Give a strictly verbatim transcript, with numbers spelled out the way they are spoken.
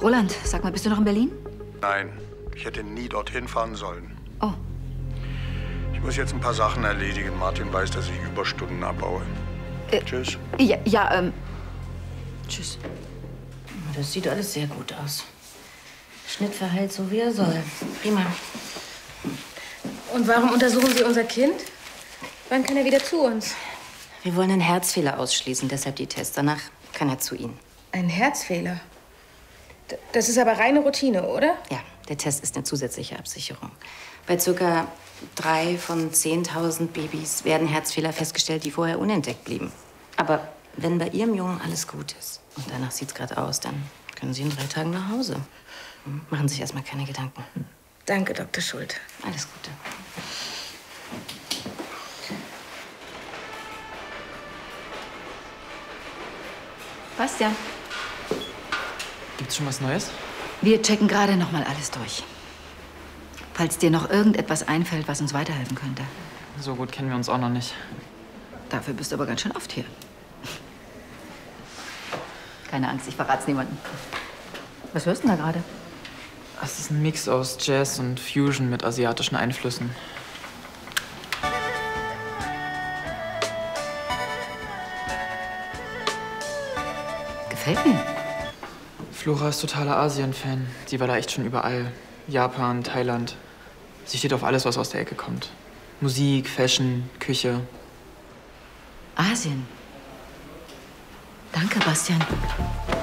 Roland, sag mal, bist du noch in Berlin? Nein, ich hätte nie dorthin fahren sollen. Oh. Ich muss jetzt ein paar Sachen erledigen. Martin weiß, dass ich Überstunden abbaue. Äh, Tschüss. Ja, ja, ähm... Tschüss. Das sieht alles sehr gut aus. Schnitt verheilt so, wie er soll. Prima. Und warum untersuchen Sie unser Kind? Wann kann er wieder zu uns? Wir wollen einen Herzfehler ausschließen, deshalb die Tests. Danach kann er zu Ihnen. Ein Herzfehler? D- Das ist aber reine Routine, oder? Ja, der Test ist eine zusätzliche Absicherung. Bei circa drei von zehntausend Babys werden Herzfehler festgestellt, die vorher unentdeckt blieben. Aber wenn bei Ihrem Jungen alles gut ist und danach sieht's gerade aus, dann können Sie in drei Tagen nach Hause. Hm? Machen Sie sich erstmal keine Gedanken. Danke, Doktor Schult. Alles Gute. Bastian, Gibt's schon was Neues? wir checken gerade noch mal alles durch. Falls dir noch irgendetwas einfällt, was uns weiterhelfen könnte. So gut kennen wir uns auch noch nicht. Dafür bist du aber ganz schön oft hier. Keine Angst, ich verrat's niemandem. Was hörst du denn da gerade? Es ist ein Mix aus Jazz und Fusion mit asiatischen Einflüssen. Gefällt mir. Flora ist totaler Asien-Fan. Sie war da echt schon überall. Japan, Thailand. Sie steht auf alles, was aus der Ecke kommt. Musik, Fashion, Küche. Asien. Danke, Bastian.